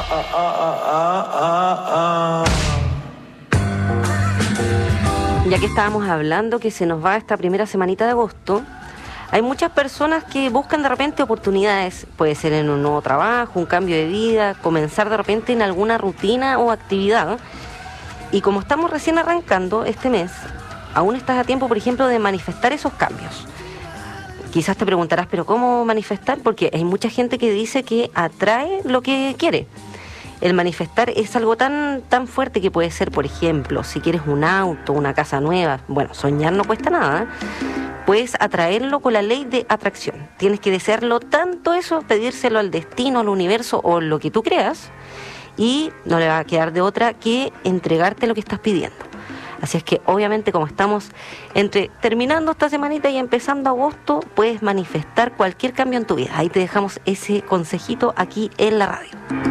Ya que estábamos hablando que se nos va esta primera semanita de agosto, hay muchas personas que buscan de repente oportunidades, puede ser en un nuevo trabajo, un cambio de vida, comenzar de repente en alguna rutina o actividad. Y como estamos recién arrancando este mes, aún estás a tiempo, por ejemplo, de manifestar esos cambios. Quizás te preguntarás, ¿pero cómo manifestar? Porque hay mucha gente que dice que atrae lo que quiere. El manifestar es algo tan fuerte que puede ser, por ejemplo, si quieres un auto, una casa nueva, bueno, soñar no cuesta nada, ¿eh? Puedes atraerlo con la ley de atracción. Tienes que desearlo tanto eso, pedírselo al destino, al universo o lo que tú creas, y no le va a quedar de otra que entregarte lo que estás pidiendo. Así es que obviamente como estamos terminando esta semanita y empezando agosto, puedes manifestar cualquier cambio en tu vida. Ahí te dejamos ese consejito aquí en la radio.